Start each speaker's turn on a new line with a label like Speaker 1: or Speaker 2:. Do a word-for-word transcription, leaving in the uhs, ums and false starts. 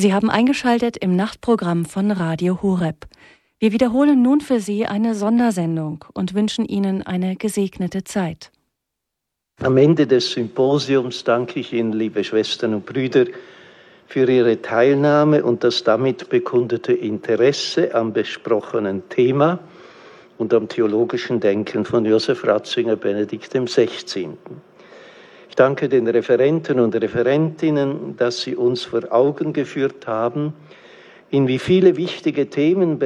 Speaker 1: Sie haben eingeschaltet im Nachtprogramm von Radio Horeb. Wir wiederholen nun für Sie eine Sondersendung und wünschen Ihnen eine gesegnete Zeit.
Speaker 2: Am Ende des Symposiums danke ich Ihnen, liebe Schwestern und Brüder, für Ihre Teilnahme und das damit bekundete Interesse am besprochenen Thema und am theologischen Denken von Josef Ratzinger, Benedikt dem Sechzehnten. Ich danke den Referenten und Referentinnen, dass sie uns vor Augen geführt haben, in wie viele wichtige Themen